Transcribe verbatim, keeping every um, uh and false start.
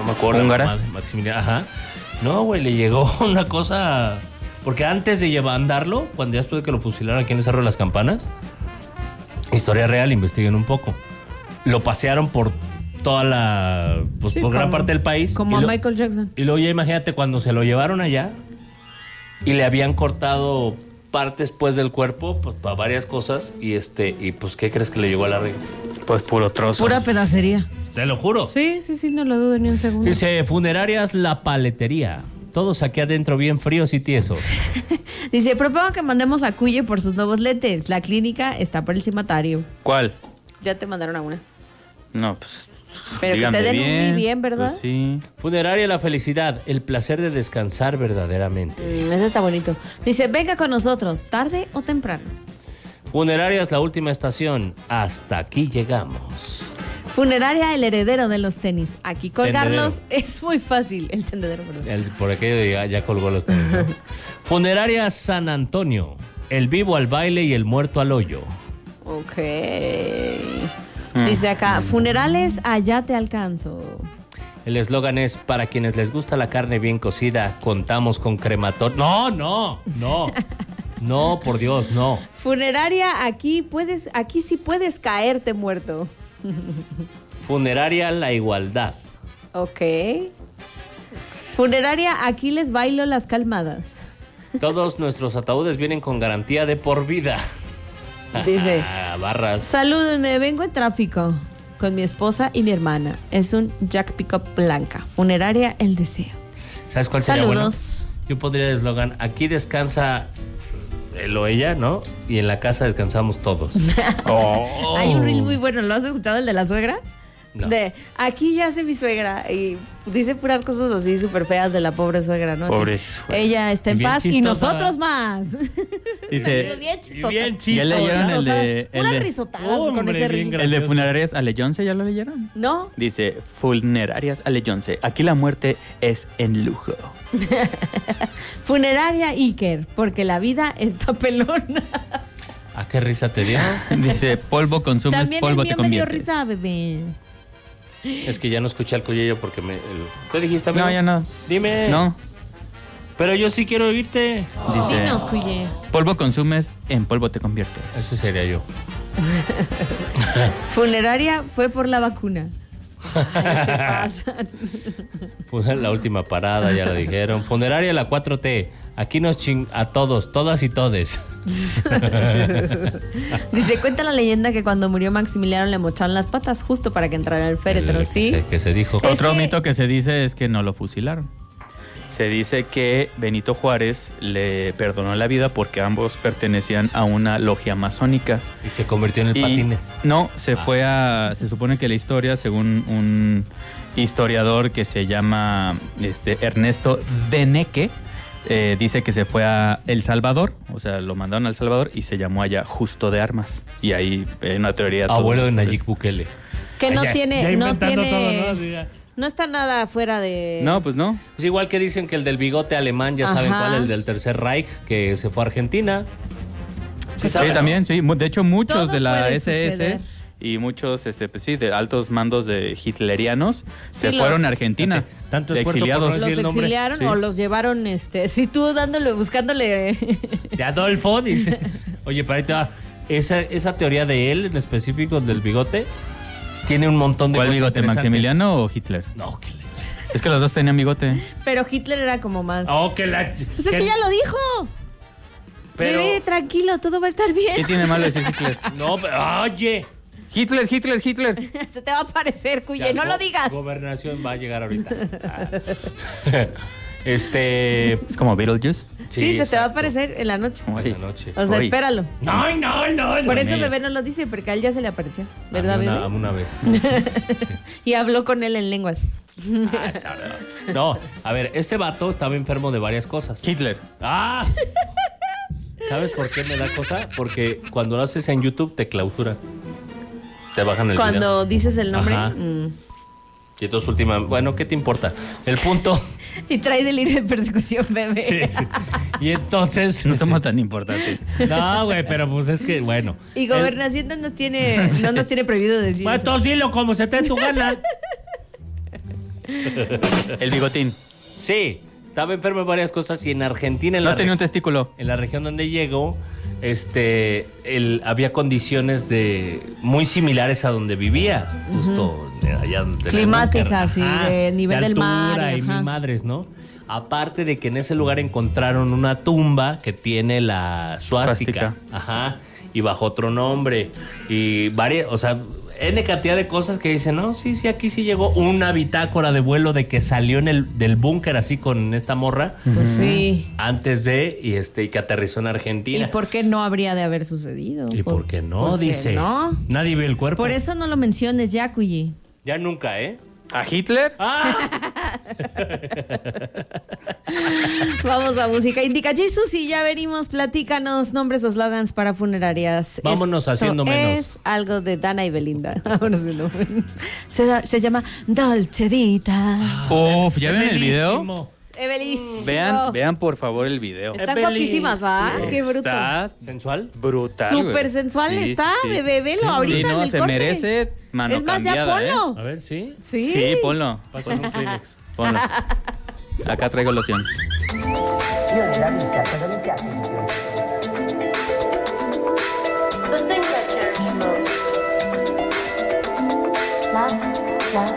me acuerdo. ¿Húngara? Maximiliano, ajá. No, güey, le llegó una cosa... Porque antes de llevar andarlo, cuando ya después de que lo fusilaron aquí en el Cerro de las Campanas, historia real, investiguen un poco. Lo pasearon por toda la... Pues Sí, por gran como- parte del país. Como y a lo- Michael Jackson. Y luego ya imagínate cuando se lo llevaron allá y le habían cortado partes pues del cuerpo pues, para varias cosas y este y pues ¿qué crees que le llegó a la regla? Pues puro trozo. Pura pedacería. Te lo juro. Sí, sí, sí, no lo dudo ni un segundo. Dice, funerarias La Paletería. Todos aquí adentro bien fríos y tiesos. Dice, propongo que mandemos a Cuye por sus nuevos lentes. La clínica está por el cimatario. ¿Cuál? Ya te mandaron a una. No, pues... Pero que te díganme den un muy bien, ¿verdad? Pues sí. Funeraria La Felicidad. El placer de descansar verdaderamente. Mm, ese está bonito. Dice, venga con nosotros, tarde o temprano. Funerarias La Última Estación. Hasta aquí llegamos. Funeraria El Heredero de los Tenis. Aquí colgarlos Tendedero. es muy fácil. El tendedero, perdón. El, por aquello de ya, ya colgó los tenis, ¿no? Funeraria San Antonio. El vivo al baile y el muerto al hoyo. Ok. Dice acá, funerales, allá te alcanzo. El eslogan es, para quienes les gusta la carne bien cocida, contamos con crematorio. No, no, no. No, por Dios, no. Funeraria, aquí puedes, aquí sí puedes caerte muerto. Funeraria La Igualdad. Ok. Funeraria, aquí les bailo las calmadas. Todos nuestros ataúdes vienen con garantía de por vida. Dice, Barras. salúdenme, vengo en tráfico con mi esposa y mi hermana. Es un Jack Pickup blanca. Funeraria El Deseo. ¿Sabes cuál sería Saludos. bueno? Yo pondría el eslogan, aquí descansa él o ella, ¿no? Y en la casa descansamos todos. Oh. Hay un reel muy bueno, ¿lo has escuchado, el de la suegra? No. De, aquí yace mi suegra y dice puras cosas así súper feas de la pobre suegra, ¿no? Así, Pobre suegra. ella está en Bien paz y chistosa. nosotros más. Dice, bien chistosa. bien ¿ya leyeron el de, el Puras de, risotadas con Hombre, ese bien reel. el de gracioso. funerarias Aleyonce? ¿Ya lo leyeron? ¿No? Dice, funerarias Aleyonce. Aquí la muerte es en lujo. Funeraria Iker, porque la vida está pelona. ¿A qué risa te dio? Dice, polvo consumes, También polvo el te mío me dio conviertes. risa, bebé. Es que ya no escuché al Cuyello porque me... el- ¿Qué dijiste, amigo? No, ya no. Dime. No. Pero yo sí quiero oírte. Dice, Dinos, Cuye. polvo consumes, en polvo te conviertes. Ese sería yo. Funeraria fue por la vacuna. Ay, se pasan. Fue la última parada, ya lo dijeron. Funeraria La cuatro T. Aquí nos ching... A todos, todas y todes. Dice, cuenta la leyenda que cuando murió Maximiliano le mocharon las patas justo para que entrara al féretro, El- ¿sí? Que se, que se dijo. Es Otro que- mito que se dice es que no lo fusilaron. Se dice que Benito Juárez le perdonó la vida porque ambos pertenecían a una logia masónica. Y se convirtió en el Y- patines. No, se Ah. fue a... Se supone que la historia, según un historiador que se llama este, Ernesto Deneque, eh, dice que se fue a El Salvador, o sea, lo mandaron a El Salvador y se llamó allá Justo de Armas. Y ahí hay una teoría... Abuelo de todo- Nayib Bukele. Que no Ya- tiene, ya no inventando tiene, todo, ¿no? Sí, ya. no está nada fuera de... No, pues no. Pues igual que dicen que el del bigote alemán, ya saben Ajá. cuál, el del Tercer Reich, que se fue a Argentina. Sí, saben, ¿no? también, sí. Mu- De hecho, muchos Todo de la puede S S suceder. y muchos, este, pues sí, de altos mandos de hitlerianos se Sí, fueron los- a Argentina. Fíjate, tanto de esfuerzo por exiliados. no decir Los el nombre. exiliaron Sí. o los llevaron, este, si tú dándole, buscándole... De Adolfo, dice. Oye, pero ahí te va. Esa, esa teoría de él, en específico, del bigote, tiene un montón de ¿Cuál cosas bigote, interesantes. Maximiliano o Hitler? No, que le... Es que los dos tenían bigote. Pero Hitler era como más... Oh, que la... Pues es que ya lo dijo. Pero... Bebé, tranquilo, todo va a estar bien. ¿Qué tiene malo decir Hitler? No, pero... Oye. Hitler, Hitler, Hitler. Se te va a aparecer, Cuye, Ya, no go- lo digas. Gobernación va a llegar ahorita. Ah. Este... Es como Beetlejuice. Sí, se te va a exacto. aparecer en la noche. Uy. En la noche. O sea, Uy. espéralo. No, no, no. Por no. eso Daniel. bebé no lo dice, porque a él ya se le apareció. ¿Verdad, A mí una, bebé? a mí una vez. Y habló con él en lenguas. Ah, esa verdad. No, a ver, este vato estaba enfermo de varias cosas. Hitler. ¡Ah! ¿Sabes por qué me da cosa? Porque cuando lo haces en YouTube te clausuran. Te bajan el video. Cuando dices el nombre. Ajá. mm. Y entonces última... Bueno, ¿qué te importa? El punto... Y trae delirio de persecución, bebé. Sí, sí. Y entonces... No somos tan importantes. No, güey, pero pues es que, bueno. Y gobernación no nos tiene, no nos tiene prohibido decir Bueno, eso. entonces dilo como se te dé tu gana. El bigotín. Sí, estaba enfermo de varias cosas y en Argentina... En no la tenía re- un testículo. En la región donde llegó, este, él, había condiciones de muy similares a donde vivía, justo allá donde tenía el Climáticas, búnker. sí, Ajá, de nivel del mar, altura y ajá. mil madres, ¿no? Aparte de que en ese lugar encontraron una tumba que tiene la suástica. Suástica. Ajá. Y bajo otro nombre. Y varias, o sea, N cantidad de cosas que dicen, no, sí, sí, aquí sí llegó una bitácora de vuelo de que salió en el, del búnker así con esta morra. Pues sí. Antes de, y este, y que aterrizó en Argentina. ¿Y por qué no habría de haber sucedido? ¿Y por qué no? ¿Por qué Dice. no? Nadie ve el cuerpo. Por eso no lo menciones ya, Cuyi. Ya nunca, ¿eh? ¿A Hitler? ¡Ah! Vamos a música. Indica Jesus y ya venimos. Platícanos nombres o slogans para funerarias. Vámonos Esto haciendo menos. Es algo de Dana y Belinda. Vámonos haciendo menos. Se, da- se llama Dolce Vita. Uf, ¿ya ven el video? Bellísimo. Es bellísimo. Vean, vean por favor el video. Están Es guapísimas, ¿va? bellísimo. Qué bruto. Está ¿Sensual? brutal. Súper güey. sensual Sí, está, sí. bebé. Velo Sí, ahorita no, en el se corte. merece mano Es más, ya cambiada, ponlo. A ver, ¿sí? Sí. ¿eh? Sí, ponlo. Pásame un Kleenex. Ponlo. Acá traigo loción. Io nella vita cosa mi piace di più?